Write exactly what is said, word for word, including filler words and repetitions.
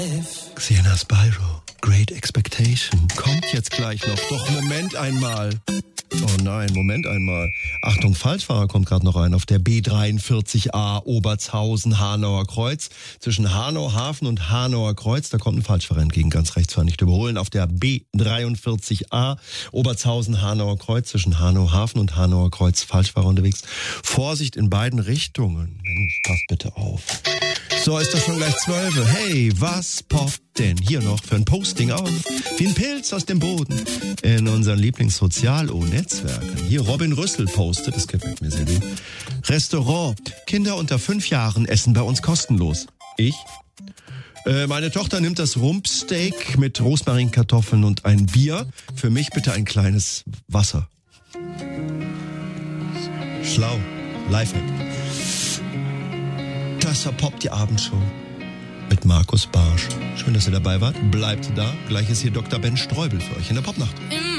Sienna Spyro, Great Expectation, kommt jetzt gleich noch. Doch, Moment einmal. Oh nein, Moment einmal. Achtung, Falschfahrer kommt gerade noch rein auf der B dreiundvierzig A Obertshausen, Hanauer Kreuz. Zwischen Hanau Hafen und Hanauer Kreuz, da kommt ein Falschfahrer entgegen, ganz rechts fahren, nicht überholen. Auf der B dreiundvierzig A Obertshausen, Hanauer Kreuz, zwischen Hanau Hafen und Hanauer Kreuz, Falschfahrer unterwegs. Vorsicht in beiden Richtungen. Mensch, passt bitte auf. So, ist doch schon gleich zwölf. Hey, was poppt denn hier noch für ein Posting auf? Wie ein Pilz aus dem Boden in unseren Lieblingssozial-O-Netzwerken. Hier Robin Rüssel postet, das gefällt mir sehr gut. Restaurant, Kinder unter fünf Jahren essen bei uns kostenlos. Ich? Äh, meine Tochter nimmt das Rumpsteak mit Rosmarinkartoffeln und ein Bier. Für mich bitte ein kleines Wasser. Schlau. Lifehack. Das verpoppt die Abendshow mit Markus Barsch. Schön, dass ihr dabei wart. Bleibt da. Gleich ist hier Doktor Ben Streubel für euch in der Popnacht.